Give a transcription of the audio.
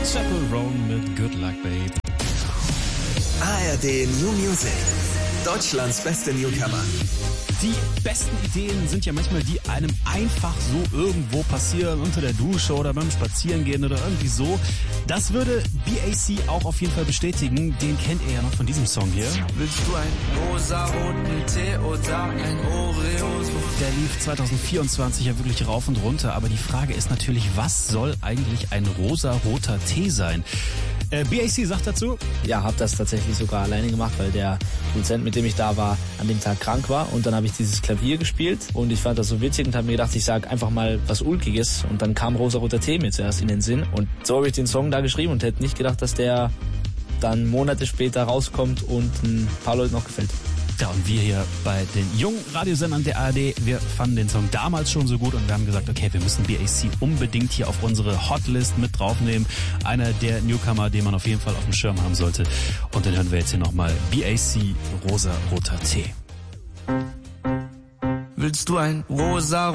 Chappell Roan mit Good Luck Babe. ARD New Music. Deutschlands beste Newcomer. Die besten Ideen sind ja manchmal die einem einfach so irgendwo passieren, unter der Dusche oder beim Spazierengehen oder irgendwie so. Das würde BAC auch auf jeden Fall bestätigen. Den kennt ihr ja noch von diesem Song hier. Willst du einen rosa-roten Tee oder ein Oreo? Der lief 2024 ja wirklich rauf und runter. Aber die Frage ist natürlich, was soll eigentlich ein rosa-roter Tee sein? BAC sagt dazu: Ja, habe das tatsächlich sogar alleine gemacht, weil der Produzent, mit dem ich da war, an dem Tag krank war. Und dann habe ich dieses Klavier gespielt und ich fand das so witzig und habe mir gedacht, ich sage einfach mal was Ulkiges. Und dann kam rosa-roter Tee mir zuerst in den Sinn. Und so habe ich den Song da geschrieben und hätte nicht gedacht, dass der dann Monate später rauskommt und ein paar Leuten noch gefällt. Ja, und wir hier bei den jungen Radiosendern der ARD, wir fanden den Song damals schon so gut und wir haben gesagt, okay, wir müssen BAC unbedingt hier auf unsere Hotlist mit draufnehmen. Einer der Newcomer, den man auf jeden Fall auf dem Schirm haben sollte. Und dann hören wir jetzt hier nochmal BAC, rosa-roter Tee. Willst du ein rosa